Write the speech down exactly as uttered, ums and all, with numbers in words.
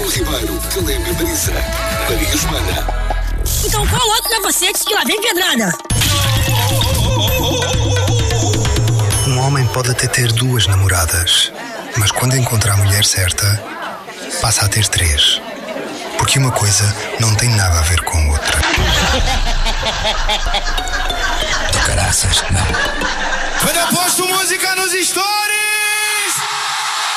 João Ribeiro, Caleb Marisa, Maria Joana. Então coloca o capacete que lá vem pedrada. Um homem pode até ter duas namoradas, mas quando encontra a mulher certa, passa a ter três. Porque uma coisa não tem nada a ver com a outra. Do caraças, não. Quando eu posto música nos stories.